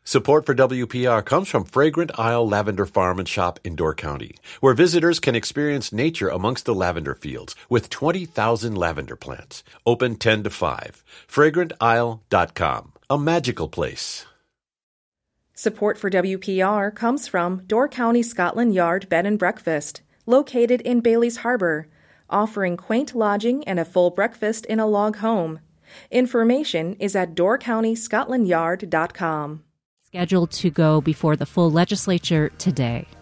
Support for WPR comes from Fragrant Isle Lavender Farm and Shop in Door County, where visitors can experience nature amongst the lavender fields with 20,000 lavender plants. Open 10 to 5. FragrantIsle.com. A magical place. Support for WPR comes from Door County Scotland Yard Bed and Breakfast, located in Bailey's Harbor, offering quaint lodging and a full breakfast in a log home. Information is at doorcountyscotlandyard.com. Scheduled to go before the full legislature today.